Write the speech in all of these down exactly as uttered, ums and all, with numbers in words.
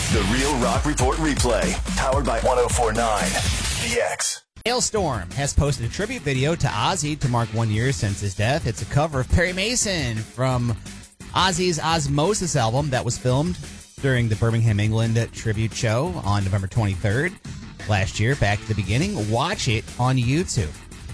The Real Rock Report replay, powered by one oh four point nine The X. Hailstorm has posted a tribute video to Ozzy to mark one year since his death. It's a cover of Perry Mason from Ozzy's Osmosis album that was filmed during the Birmingham, England tribute show on November twenty-third last year. Back to the beginning. Watch it on YouTube.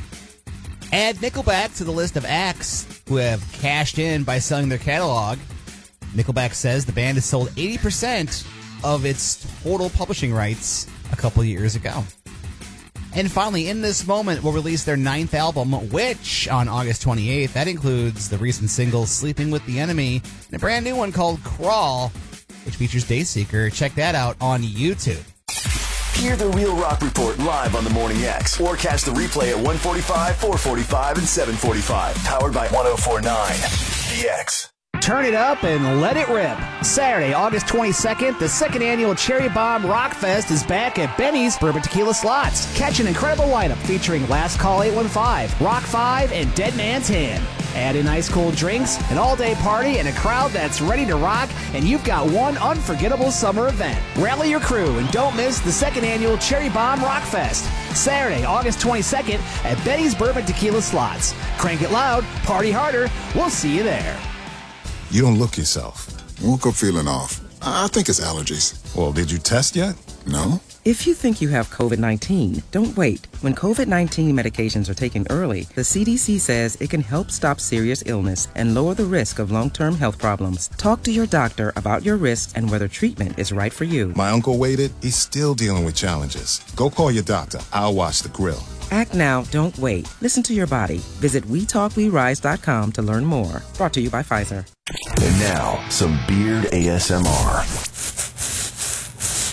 Add Nickelback to the list of acts who have cashed in by selling their catalog. Nickelback says the band has sold eighty percent of its total publishing rights a couple years ago. And finally, In This Moment will release their ninth album, which, on August twenty-eighth, that includes the recent singles Sleeping with the Enemy and a brand new one called Crawl, which features Dayseeker. Check that out on YouTube. Hear the Real Rock Report live on the Morning X, or catch the replay at one forty-five, four forty-five, and seven forty-five. Powered by one oh four point nine The X. Turn it up and let it rip. Saturday, August twenty-second, the second annual Cherry Bomb Rock Fest is back at Benny's Bourbon Tequila Slots. Catch an incredible lineup featuring Last Call eight one five, Rock five, and Dead Man's Hand. Add in ice cold drinks, an all-day party, and a crowd that's ready to rock, and you've got one unforgettable summer event. Rally your crew and don't miss the second annual Cherry Bomb Rock Fest. Saturday, August twenty-second at Benny's Bourbon Tequila Slots. Crank it loud, party harder. We'll see you there. You don't look yourself. Woke up feeling off. I think it's allergies. Well, did you test yet? No. If you think you have COVID nineteen, don't wait. When COVID nineteen medications are taken early, the C D C says it can help stop serious illness and lower the risk of long-term health problems. Talk to your doctor about your risks and whether treatment is right for you. My uncle waited. He's still dealing with challenges. Go call your doctor. I'll watch the grill. Act now, don't wait. Listen to your body. Visit we talk we rise dot com to learn more. Brought to you by Pfizer. And now, some Beard A S M R.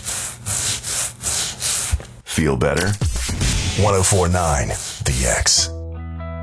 Feel better? one oh four point nine The X.